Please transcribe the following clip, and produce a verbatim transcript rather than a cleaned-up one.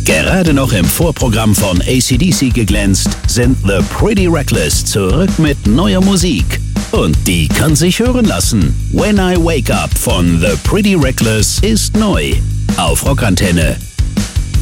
Gerade noch im Vorprogramm von A C D C geglänzt, sind The Pretty Reckless zurück mit neuer Musik. Und die kann sich hören lassen. When I Wake Up von The Pretty Reckless ist neu. Auf Rockantenne.